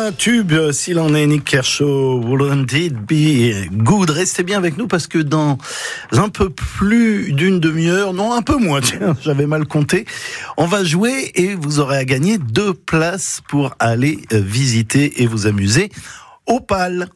Un tube, s'il en est, Nick Kershaw, Wouldn't It Be Good. Restez bien avec nous parce que dans un peu plus d'une demi-heure, non, un peu moins, tiens, j'avais mal compté, on va jouer et vous aurez à gagner 2 places pour aller visiter et vous amuser au PAL.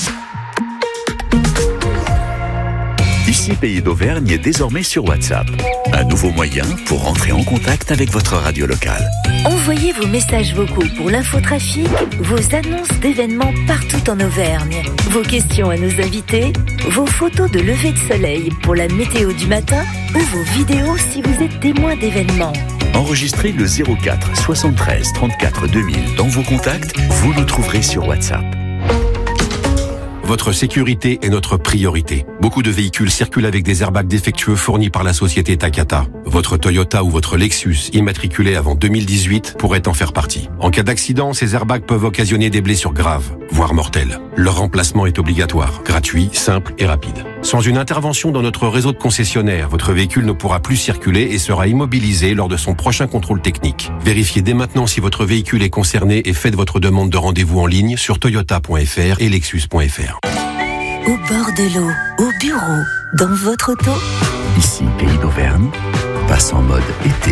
Ici Pays d'Auvergne est désormais sur WhatsApp. Un nouveau moyen pour rentrer en contact avec votre radio locale. Envoyez vos messages vocaux pour l'infotrafic, vos annonces d'événements partout en Auvergne, vos questions à nos invités, vos photos de lever de soleil pour la météo du matin ou vos vidéos si vous êtes témoin d'événements. Enregistrez le 04 73 34 2000 dans vos contacts, vous nous trouverez sur WhatsApp. Votre sécurité est notre priorité. Beaucoup de véhicules circulent avec des airbags défectueux fournis par la société Takata. Votre Toyota ou votre Lexus, immatriculé avant 2018, pourrait en faire partie. En cas d'accident, ces airbags peuvent occasionner des blessures graves, voire mortelles. Leur remplacement est obligatoire, gratuit, simple et rapide. Sans une intervention dans notre réseau de concessionnaires, votre véhicule ne pourra plus circuler et sera immobilisé lors de son prochain contrôle technique. Vérifiez dès maintenant si votre véhicule est concerné et faites votre demande de rendez-vous en ligne sur toyota.fr et lexus.fr. Au bord de l'eau, au bureau, dans votre auto. Ici Pays d'Auvergne, passe en mode été.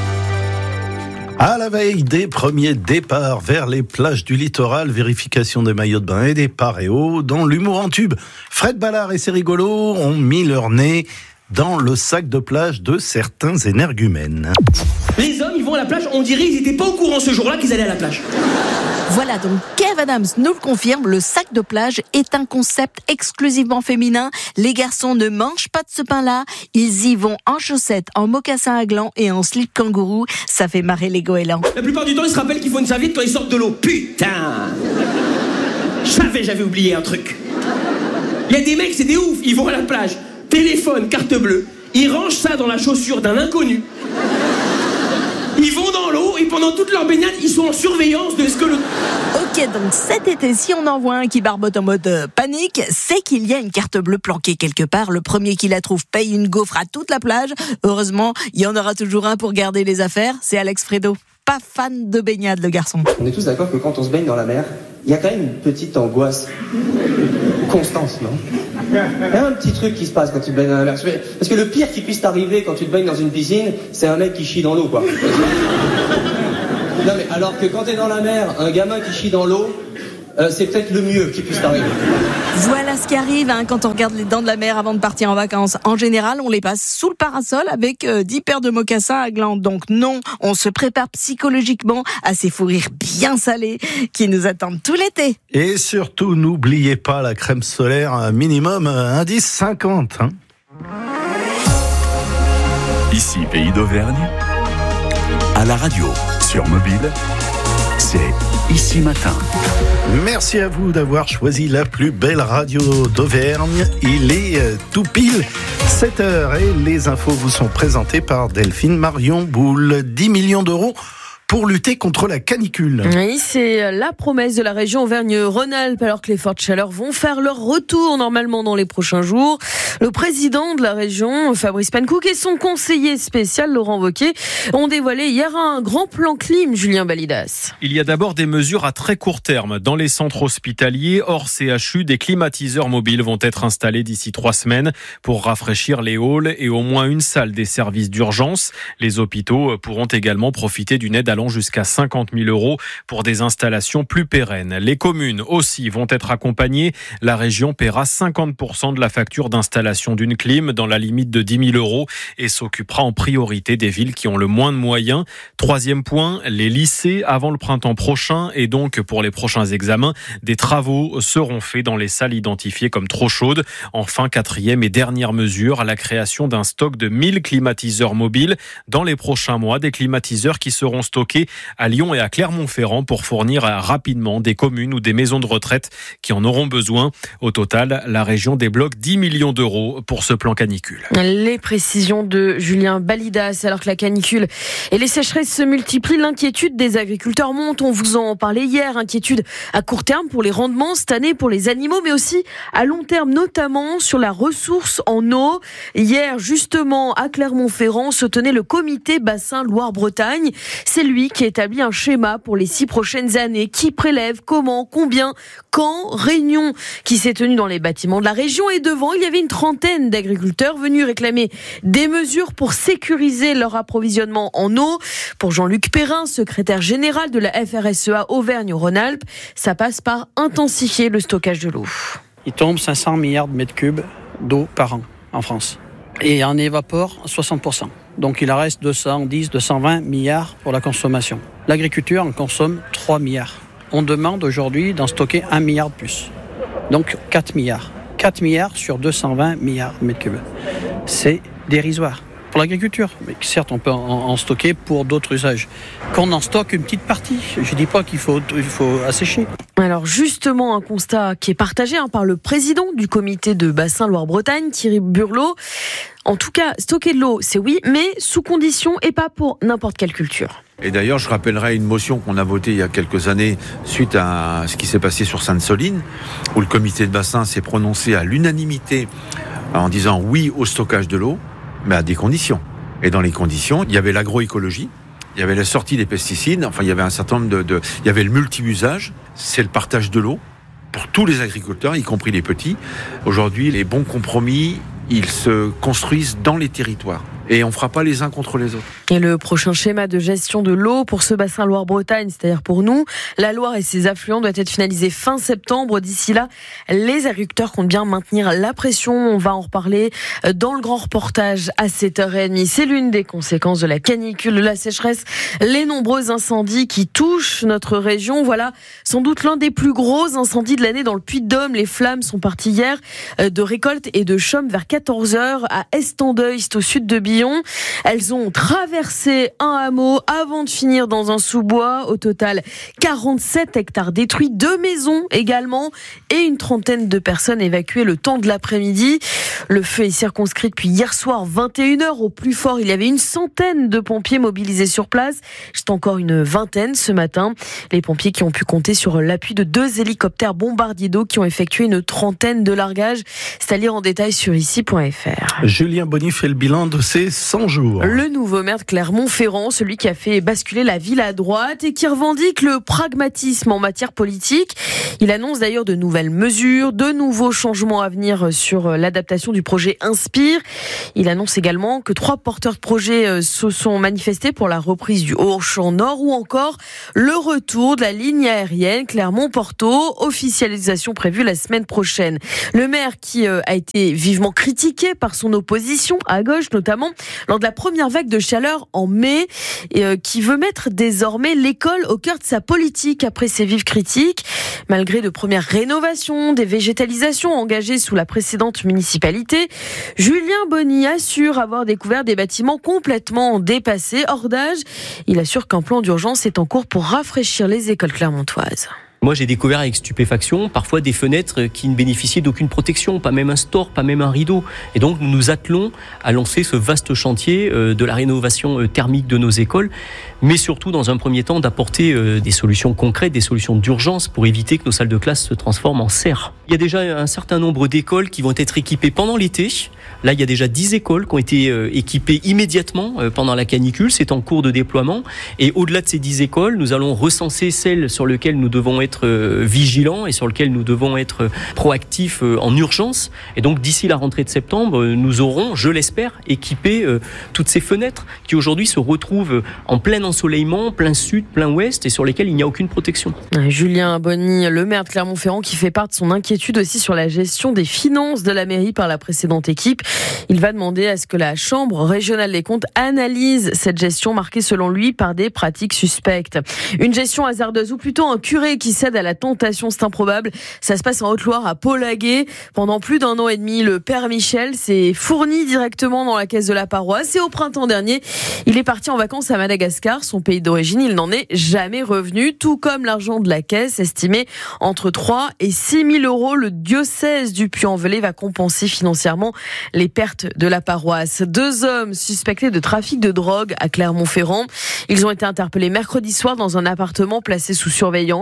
À la veille des premiers départs vers les plages du littoral, vérification des maillots de bain et des paréos, dans l'humour en tube, Fred Ballard et ses rigolos ont mis leur nez dans le sac de plage de certains énergumènes. Les hommes, ils vont à la plage, on dirait qu'ils n'étaient pas au courant ce jour-là qu'ils allaient à la plage. Voilà, donc Kev Adams nous le confirme, le sac de plage est un concept exclusivement féminin. Les garçons ne mangent pas de ce pain-là, ils y vont en chaussettes, en mocassins à gland et en slip kangourou. Ça fait marrer les goélands. La plupart du temps, ils se rappellent qu'il faut une serviette quand ils sortent de l'eau. Putain! J'avais oublié un truc. Il y a des mecs, c'est des oufs, ils vont à la plage, téléphone, carte bleue, ils rangent ça dans la chaussure d'un inconnu. Ils vont dans l'eau et pendant toute leur baignade, ils sont en surveillance de ce que le... Ok, donc cet été, si on en voit un qui barbote en mode panique, c'est qu'il y a une carte bleue planquée quelque part. Le premier qui la trouve paye une gaufre à toute la plage. Heureusement, il y en aura toujours un pour garder les affaires. C'est Alex Fredo. Pas fan de baignade, le garçon. On est tous d'accord que quand on se baigne dans la mer, il y a quand même une petite angoisse. Constance, non? Il y a un petit truc qui se passe quand tu te baignes dans la mer. Parce que le pire qui puisse t'arriver quand tu te baignes dans une piscine, c'est un mec qui chie dans l'eau, quoi. Non mais alors que quand t'es dans la mer, un gamin qui chie dans l'eau, c'est peut-être le mieux qui puisse t'arriver. Voilà ce qui arrive quand on regarde les dents de la mer avant de partir en vacances. En général, on les passe sous le parasol avec 10 paires de mocassins à gland. Donc non, on se prépare psychologiquement à ces fous rires bien salés qui nous attendent tout l'été. Et surtout, n'oubliez pas la crème solaire minimum indice 50. Ici Pays d'Auvergne, à la radio, sur mobile, c'est Ici Matin. Merci à vous d'avoir choisi la plus belle radio d'Auvergne. Il est tout pile 7h et les infos vous sont présentées par Delphine Marion Boule. 10 millions d'euros pour lutter contre la canicule. Oui, c'est la promesse de la région Auvergne-Rhône-Alpes, alors que les fortes chaleurs vont faire leur retour normalement dans les prochains jours. Le président de la région, Fabrice Pankouk, et son conseiller spécial, Laurent Wauquiez, ont dévoilé hier un grand plan clim, Julien Balidas. Il y a d'abord des mesures à très court terme. Dans les centres hospitaliers, hors CHU, des climatiseurs mobiles vont être installés d'ici 3 semaines pour rafraîchir les halls et au moins une salle des services d'urgence. Les hôpitaux pourront également profiter d'une aide allant jusqu'à 50 000 € pour des installations plus pérennes. Les communes aussi vont être accompagnées. La région paiera 50% de la facture d'installation d'une clim dans la limite de 10 000 € et s'occupera en priorité des villes qui ont le moins de moyens. 3e point, les lycées avant le printemps prochain et donc pour les prochains examens, des travaux seront faits dans les salles identifiées comme trop chaudes. Enfin, 4e et dernière mesure, la création d'un stock de 1000 climatiseurs mobiles dans les prochains mois, des climatiseurs qui seront stockés à Lyon et à Clermont-Ferrand pour fournir rapidement des communes ou des maisons de retraite qui en auront besoin. Au total, la région débloque 10 millions d'euros pour ce plan canicule. Les précisions de Julien Balidas. Alors que la canicule et les sécheresses se multiplient, l'inquiétude des agriculteurs monte. On vous en parlait hier. Inquiétude à court terme pour les rendements cette année pour les animaux, mais aussi à long terme, notamment sur la ressource en eau. Hier, justement, à Clermont-Ferrand, se tenait le comité bassin Loire-Bretagne. C'est lui qui établit un schéma pour les 6 prochaines années. Qui prélève, comment, combien, quand. Réunion qui s'est tenue dans les bâtiments de la région et devant, il y avait une trentaine d'agriculteurs venus réclamer des mesures pour sécuriser leur approvisionnement en eau. Pour Jean-Luc Perrin, secrétaire général de la FRSEA Auvergne-Rhône-Alpes, ça passe par intensifier le stockage de l'eau. Il tombe 500 milliards de mètres cubes d'eau par an en France. Et en évapore 60%. Donc il en reste 210, 220 milliards pour la consommation. L'agriculture en consomme 3 milliards. On demande aujourd'hui d'en stocker 1 milliard de plus. Donc 4 milliards. 4 milliards sur 220 milliards de mètres cubes. C'est dérisoire pour l'agriculture. Mais certes, on peut en stocker pour d'autres usages. Qu'on en stocke une petite partie. Je ne dis pas qu'il faut assécher. Alors justement, un constat qui est partagé par le président du comité de bassin Loire-Bretagne, Thierry Burlot. En tout cas, stocker de l'eau, c'est oui, mais sous condition et pas pour n'importe quelle culture. Et d'ailleurs, je rappellerai une motion qu'on a votée il y a quelques années suite à ce qui s'est passé sur Sainte-Soline, où le comité de bassin s'est prononcé à l'unanimité en disant oui au stockage de l'eau, mais à des conditions. Et dans les conditions, il y avait l'agroécologie, il y avait la sortie des pesticides, enfin il y avait un certain nombre il y avait le multi-usage, c'est le partage de l'eau pour tous les agriculteurs, y compris les petits. Aujourd'hui, les bons compromis, ils se construisent dans les territoires. Et on ne fera pas les uns contre les autres. Et le prochain schéma de gestion de l'eau pour ce bassin Loire-Bretagne, c'est-à-dire pour nous, la Loire et ses affluents doit être finalisé fin septembre. D'ici là, les agriculteurs comptent bien maintenir la pression. On va en reparler dans le grand reportage à 7h30. C'est l'une des conséquences de la canicule, de la sécheresse, les nombreux incendies qui touchent notre région. Voilà sans doute l'un des plus gros incendies de l'année dans le Puy-de-Dôme. Les flammes sont parties hier de Récolte et de Chaumes vers 14h à Estendeuil, c'est au sud de Billon. Elles ont traversé un hameau avant de finir dans un sous-bois. Au total, 47 hectares détruits, 2 maisons également et une trentaine de personnes évacuées le temps de l'après-midi. Le feu est circonscrit depuis hier soir, 21h. Au plus fort, il y avait une centaine de pompiers mobilisés sur place. C'est encore une vingtaine ce matin. Les pompiers qui ont pu compter sur l'appui de 2 hélicoptères bombardiers d'eau qui ont effectué une trentaine de largages. C'est à lire en détail sur ici.fr. Julien Bonny fait le bilan de ces 100 jours. Le nouveau maire de Clermont-Ferrand, celui qui a fait basculer la ville à droite et qui revendique le pragmatisme en matière politique. Il annonce d'ailleurs de nouvelles mesures, de nouveaux changements à venir sur l'adaptation du projet Inspire. Il annonce également que 3 porteurs de projets se sont manifestés pour la reprise du Haut-Champ Nord ou encore le retour de la ligne aérienne Clermont-Porto, officialisation prévue la semaine prochaine. Le maire qui a été vivement critiqué par son opposition, à gauche notamment, lors de la première vague de chaleur en mai, qui veut mettre désormais l'école au cœur de sa politique après ses vives critiques. Malgré de premières rénovations, des végétalisations engagées sous la précédente municipalité, Julien Bonny assure avoir découvert des bâtiments complètement dépassés, hors d'âge. Il assure qu'un plan d'urgence est en cours pour rafraîchir les écoles clermontoises. Moi, j'ai découvert avec stupéfaction parfois des fenêtres qui ne bénéficiaient d'aucune protection, pas même un store, pas même un rideau. Et donc, nous nous attelons à lancer ce vaste chantier de la rénovation thermique de nos écoles, mais surtout, dans un premier temps, d'apporter des solutions concrètes, des solutions d'urgence pour éviter que nos salles de classe se transforment en serres. Il y a déjà un certain nombre d'écoles qui vont être équipées pendant l'été. Là, il y a déjà 10 écoles qui ont été équipées immédiatement pendant la canicule. C'est en cours de déploiement. Et au-delà de ces 10 écoles, nous allons recenser celles sur lesquelles nous devons être vigilants et sur lesquelles nous devons être proactifs en urgence. Et donc, d'ici la rentrée de septembre, nous aurons, je l'espère, équipé toutes ces fenêtres qui aujourd'hui se retrouvent en plein ensoleillement, plein sud, plein ouest et sur lesquelles il n'y a aucune protection. Julien Bonny, le maire de Clermont-Ferrand, qui fait part de son inquiétude aussi sur la gestion des finances de la mairie par la précédente équipe. Il va demander à ce que la Chambre régionale des comptes analyse cette gestion marquée selon lui par des pratiques suspectes. Une gestion hasardeuse ou plutôt un curé qui cède à la tentation, c'est improbable. Ça se passe en Haute-Loire à Pau-Laguet. Pendant plus d'1 an et demi, le père Michel s'est fourni directement dans la caisse de la paroisse et au printemps dernier, il est parti en vacances à Madagascar, son pays d'origine. Il n'en est jamais revenu, tout comme l'argent de la caisse, estimé entre 3 et 6 000 euros. Le diocèse du Puy-en-Velay va compenser financièrement les pertes de la paroisse. 2 hommes suspectés de trafic de drogue à Clermont-Ferrand. Ils ont été interpellés mercredi soir dans un appartement placé sous surveillance par les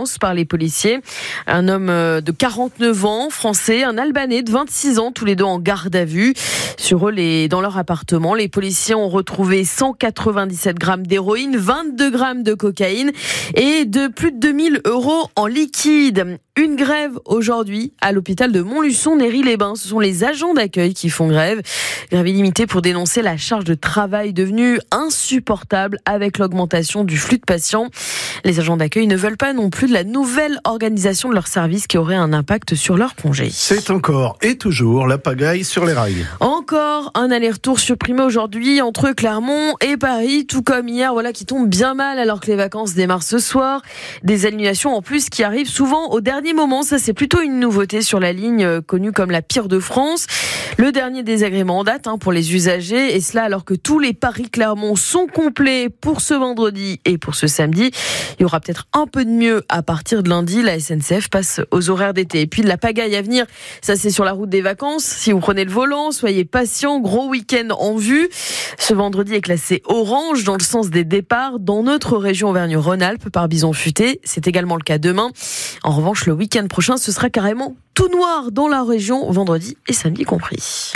policiers. Un homme de 49 ans, français, un Albanais de 26 ans, tous les deux en garde à vue. Sur eux, dans leur appartement, les policiers ont retrouvé 197 grammes d'héroïne, 22 grammes de cocaïne et de plus de 2000 € en liquide. Une grève aujourd'hui à l'hôpital de Montluçon, Néry-les-Bains. Ce sont les agents d'accueil qui font grève. Grève illimitée pour dénoncer la charge de travail devenue insupportable avec l'augmentation du flux de patients. Les agents d'accueil ne veulent pas non plus de la nouvelle organisation de leur service qui aurait un impact sur leur congé. C'est encore et toujours la pagaille sur les rails. Encore un aller-retour supprimé aujourd'hui entre Clermont et Paris, tout comme hier, qui tombe bien mal alors que les vacances démarrent ce soir. Des annulations en plus qui arrivent souvent au dernier moment. Ça, c'est plutôt une nouveauté sur la ligne connue comme la pire de France. Le dernier désagrément en date pour les usagers, et cela alors que tous les Paris-Clermont sont complets pour ce vendredi et pour ce samedi. Il y aura peut-être un peu de mieux à partir de lundi. La SNCF passe aux horaires d'été. Et puis de la pagaille à venir, ça c'est sur la route des vacances. Si vous prenez le volant, soyez patient. Gros week-end en vue. Ce vendredi est classé orange dans le sens des départs dans notre région Auvergne-Rhône-Alpes par bison futé. C'est également le cas demain. En revanche, le week-end prochain, ce sera carrément tout noir dans la région, vendredi et samedi compris.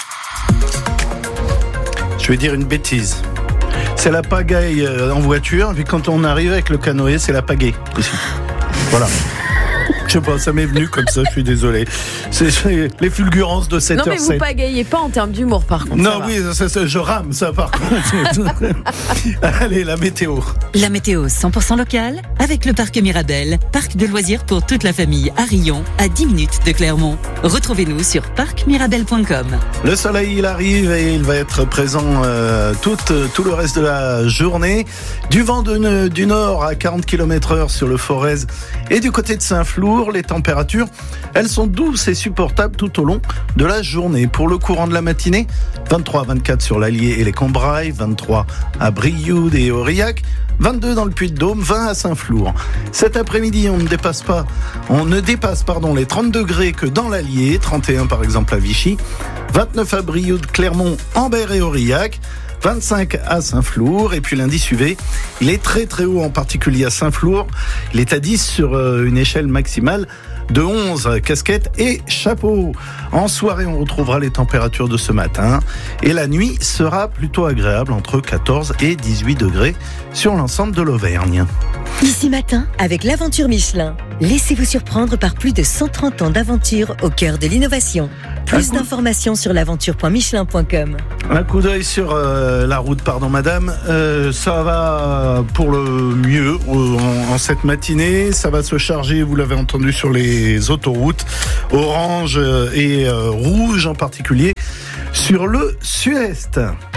Je vais dire une bêtise. C'est la pagaille en voiture, puis quand on arrive avec le canoë, c'est la pagaie ici. Voilà. Je sais pas, ça m'est venu comme ça, je suis désolé. C'est les fulgurances de 7h07. Non mais vous pagayez pas en termes d'humour par contre. Non, oui, je rame ça par contre. Allez, la météo. La météo 100% locale avec le parc Mirabel, parc de loisirs pour toute la famille à Rion, à 10 minutes de Clermont. Retrouvez-nous sur parcmirabel.com. Le soleil, il arrive et il va être présent tout le reste de la journée. Du vent du nord à 40 km/h sur le Forez et du côté de Saint-Flour, les températures, elles sont douces et supportables tout au long de la journée. Pour le courant de la matinée, 23-24 sur l'Allier et les Combrailles, 23 à Brioude et Aurillac, 22 dans le Puy-de-Dôme, 20 à Saint-Flour. Cet après-midi, on ne dépasse les 30 degrés que dans l'Allier, 31 par exemple à Vichy, 29 à Brioude, Clermont, Ambert et Aurillac, 25 à Saint-Flour, et puis l'indice UV, il est très très haut, en particulier à Saint-Flour. Il est à 10 sur une échelle maximale de 11, casquette et chapeau. En soirée, on retrouvera les températures de ce matin, et la nuit sera plutôt agréable, entre 14 et 18 degrés sur l'ensemble de l'Auvergne. Ici Matin, avec l'aventure Michelin. Laissez-vous surprendre par plus de 130 ans d'aventure au cœur de l'innovation. Plus d'informations sur l'aventure.michelin.com. Un coup d'œil sur la route, madame. Ça va pour le mieux en cette matinée. Ça va se charger, vous l'avez entendu, sur les autoroutes. Orange et rouge en particulier sur le sud-est.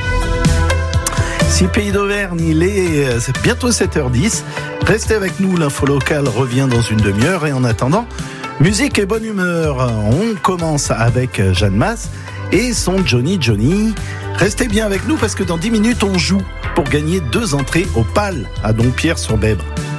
6 pays d'Auvergne, c'est bientôt 7h10. Restez avec nous, l'info locale revient dans une demi-heure. Et en attendant, musique et bonne humeur. On commence avec Jeanne Masse et son Johnny Johnny. Restez bien avec nous parce que dans 10 minutes, on joue pour gagner 2 entrées au PAL à Dompierre-sur-Bèbre.